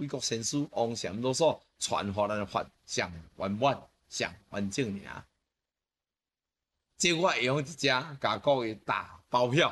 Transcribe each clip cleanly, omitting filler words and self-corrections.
国先师王禅老所传予咱法上圆满、上完整尔。即我会用一只甲各位打包票。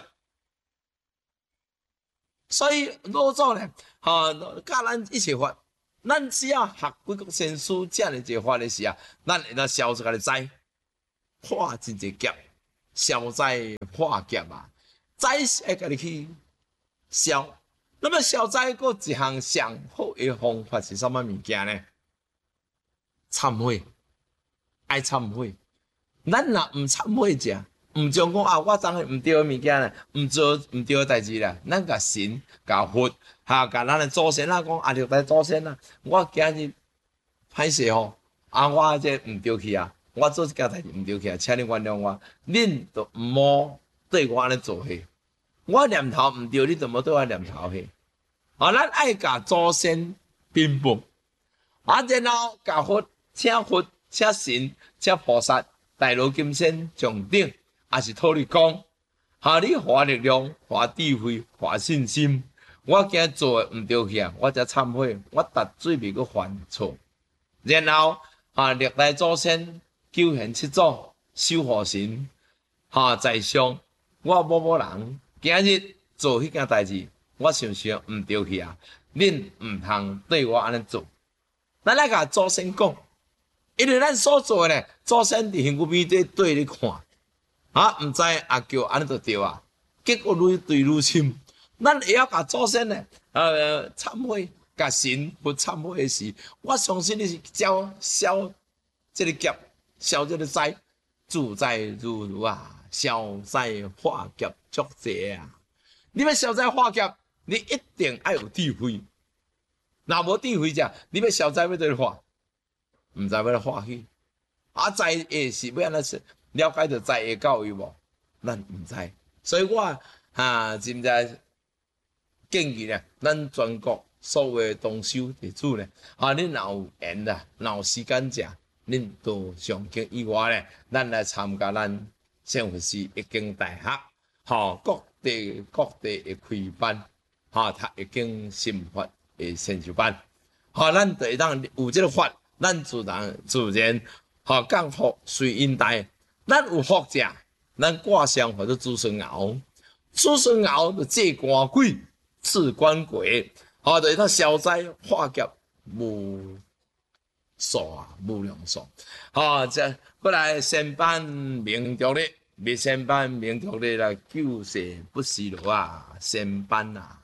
所以老祖呢，教咱一切法，咱只要学几国先师这样一个法的时啊，咱会当消一个灾，化真一劫，消灾化劫啊！灾是会家己去消，那么消灾个一项上好的方法是什么物件呢？忏悔，爱忏悔。咱若毋忏悔者，毋将讲啊，我昨日毋对的物件咧，毋做毋对的代志咧，咱甲神、甲佛、甲咱的祖先啊讲啊，六代祖先啊，我今日歹势吼，啊，我这毋对去啊，我做一件代志毋对去啊，请你原谅我，恁都毋好对我安尼做伙。我念头毋对，你怎么对我念头去？啊，咱爱甲祖先禀报，啊，然后甲佛，请佛，请神，请菩萨。大罗金仙上顶，也是托你讲，你给我力量，给我智慧，给我信心。我今日做的毋对去啊，我才忏悔，我绝对袂阁犯错。然后历代祖先救现七祖，守护神，在上，我某人今日做迄件代志，我想毋对去啊，恁毋通对我安尼做。咱来甲祖先讲。因为咱所做的呢，祖先伫身躯边在对你看，毋知阿叫安尼就对啊，结果愈对愈深。咱会晓甲祖先呢，忏悔，甲神佛忏悔的时，我相信你是消这个劫，消这个灾，自在如如啊，消灾化劫足济啊！你要消灾化劫，你一定要有智慧。若无智慧者，你要消灾要对化。毋知要来化去，在下是要安怎说？了解到在下教育无？咱毋知，所以我真在建议咧，咱全国所有的同修弟子咧，恁若有缘啦，若有时间者，恁到上京以外咧，咱来参加咱圣佛寺易经大学，各地会开班，读易经心法的先修班，咱就会当有这个法。咱自然，降福随因带。咱有福者，咱挂上或者子孙爻，子孙爻就借官鬼，赐官鬼，就会当消灾化劫，无数啊，无量数。这过来先办明朝咧，未先办明朝咧来救世不死路啊，先办啊。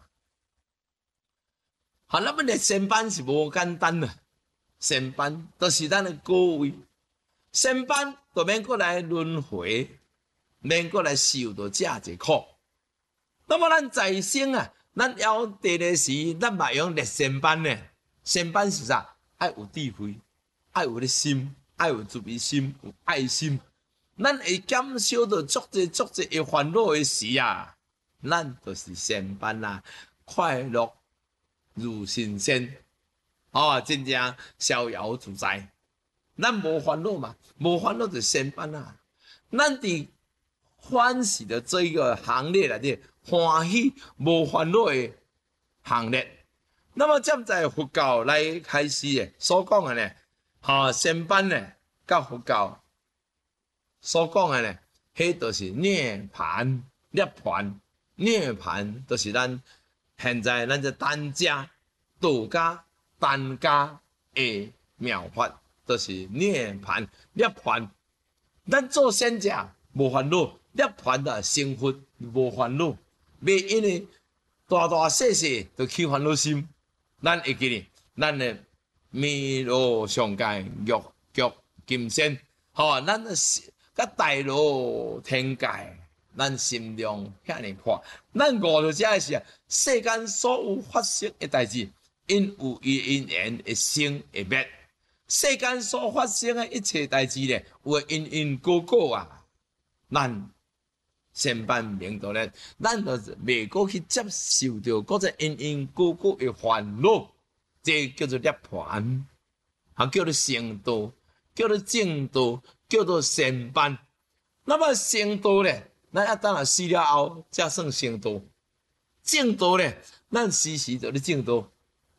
那么咧先办是无简单啊。先班都是咱的高位，先班就免过来轮回，免过来受到这一苦。那么咱在生啊，咱要第个时，咱嘛用立先班呢。先班是啥？爱有智慧，爱有咧心，爱有慈悲心，有爱心。咱会减少到足济的烦恼的时啊，咱就是先班啦，快乐如神仙。真正逍遥自在，咱无烦恼嘛，无烦恼就先办啊。咱伫欢喜的这一个行列内底，欢喜无烦恼的行列。那么现在佛教来开始的所讲的呢，先办呢，甲佛教所讲的呢，迄就是涅槃、涅槃、涅槃，就是咱现在咱这单家、道家。单家的妙法，就是涅槃、涅槃。咱做仙者无烦恼，涅槃的成佛无烦恼，袂因为大细就起烦恼心。咱会记哩，咱的弥罗上界、玉局金仙，咱甲大罗天界，咱心量遐尼宽。咱悟到这是世间所有发生的代志。因有伊因缘会生会灭，世间所发生的一切代志咧，有因果啊。咱先办明道咧，咱就袂过去接受到嗰只因果的烦恼，这叫做涅槃，叫做成道，叫做正道，叫做先办。那么成道咧，咱一等下死了后，才算成道。正道咧，咱时就咧正道。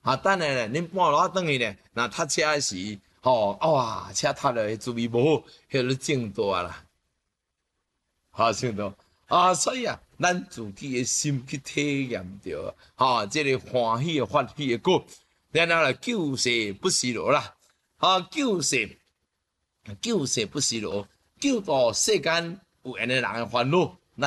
等下咧，恁半路转去咧，若塞车时，哇，车塞了注意无好，迄个正大啦，正大。所以咱自己的心去体验着，这个欢喜的发喜的果，然后来救世不失落啦，救世不失落，救到世间有缘的人的烦恼，